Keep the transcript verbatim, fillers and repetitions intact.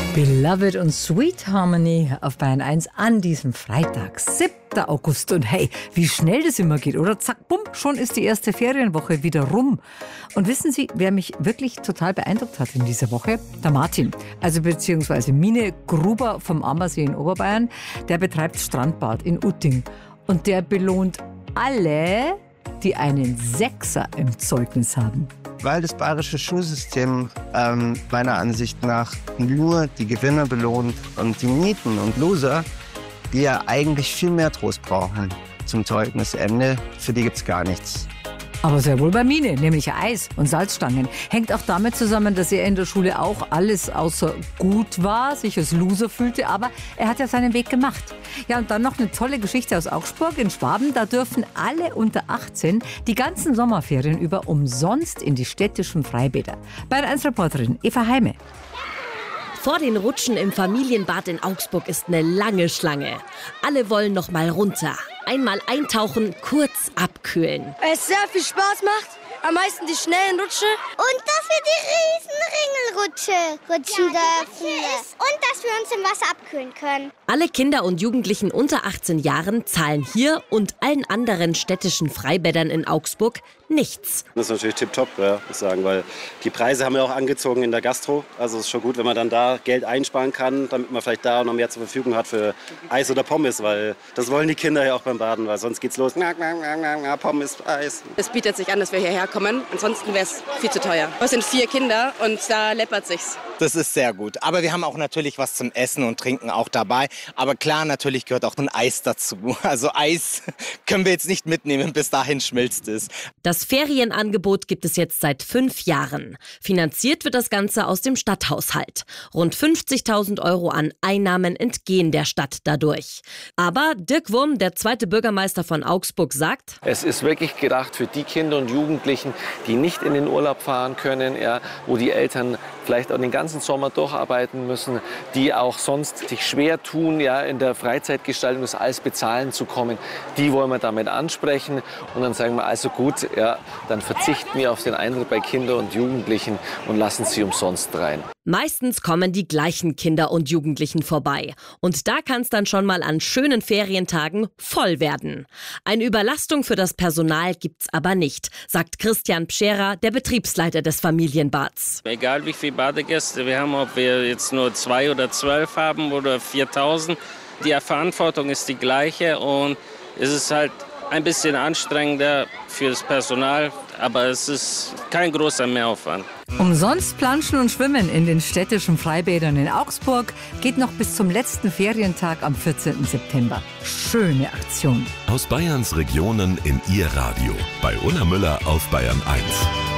Beloved und Sweet Harmony auf Bayern eins an diesem Freitag, siebter August. Und hey, wie schnell das immer geht, oder? Zack, bumm, schon ist die erste Ferienwoche wieder rum. Und wissen Sie, wer mich wirklich total beeindruckt hat in dieser Woche? Der Martin, also beziehungsweise Mine Gruber vom Ammersee in Oberbayern. Der betreibt Strandbad in Utting. Und der belohnt alle, die einen Sechser im Zeugnis haben. Weil das bayerische Schulsystem ähm, meiner Ansicht nach nur die Gewinner belohnt und die Nieten und Loser, die ja eigentlich viel mehr Trost brauchen zum Zeugnisende, für die gibt's gar nichts. Aber sehr wohl bei Mine, nämlich Eis und Salzstangen. Hängt auch damit zusammen, dass er in der Schule auch alles außer gut war, sich als Loser fühlte, aber er hat ja seinen Weg gemacht. Ja, und dann noch eine tolle Geschichte aus Augsburg in Schwaben. Da dürfen alle unter achtzehn die ganzen Sommerferien über umsonst in die städtischen Freibäder. Bayern eins Reporterin Eva Heime. Vor den Rutschen im Familienbad in Augsburg ist eine lange Schlange. Alle wollen noch mal runter. Einmal eintauchen, kurz abkühlen. Weil es sehr viel Spaß macht. Am meisten die schnellen Rutsche. Und dass wir die Riesenringelrutsche rutschen ja, dürfen. Und dass wir uns im Wasser abkühlen können. Alle Kinder und Jugendlichen unter achtzehn Jahren zahlen hier und allen anderen städtischen Freibädern in Augsburg nichts. Das ist natürlich tipptopp, ja, muss ich sagen, weil die Preise haben ja auch angezogen in der Gastro. Also es ist schon gut, wenn man dann da Geld einsparen kann, damit man vielleicht da noch mehr zur Verfügung hat für Eis oder Pommes, weil das wollen die Kinder ja auch beim Baden, weil sonst geht's los. Pommes, Eis. Es bietet sich an, dass wir hierher kommen, ansonsten wäre es viel zu teuer. Es sind vier Kinder und da läppert sich's. Das ist sehr gut, aber wir haben auch natürlich was zum Essen und Trinken auch dabei. Aber klar, natürlich gehört auch ein Eis dazu. Also Eis können wir jetzt nicht mitnehmen, bis dahin schmilzt es. Das Ferienangebot gibt es jetzt seit fünf Jahren. Finanziert wird das Ganze aus dem Stadthaushalt. Rund fünfzigtausend Euro an Einnahmen entgehen der Stadt dadurch. Aber Dirk Wurm, der zweite Bürgermeister von Augsburg, sagt: Es ist wirklich gedacht für die Kinder und Jugendlichen, die nicht in den Urlaub fahren können, ja, wo die Eltern vielleicht auch den ganzen Sommer durcharbeiten müssen, die auch sonst sich schwer tun, ja, in der Freizeitgestaltung das alles bezahlen zu kommen. Die wollen wir damit ansprechen und dann sagen wir, also gut, ja, dann verzichten wir auf den Eintritt bei Kindern und Jugendlichen und lassen sie umsonst rein. Meistens kommen die gleichen Kinder und Jugendlichen vorbei. Und da kann es dann schon mal an schönen Ferientagen voll werden. Eine Überlastung für das Personal gibt's aber nicht, sagt Christian Pscherer, der Betriebsleiter des Familienbads. Egal wie viele Badegäste wir haben, ob wir jetzt nur zwei oder zwölf haben oder viertausend, die Verantwortung ist die gleiche und es ist halt ein bisschen anstrengender für das Personal, aber es ist kein großer Mehraufwand. Umsonst planschen und schwimmen in den städtischen Freibädern in Augsburg geht noch bis zum letzten Ferientag am vierzehnten September. Schöne Aktion. Aus Bayerns Regionen in Ihr Radio. Bei Unna Müller auf Bayern eins.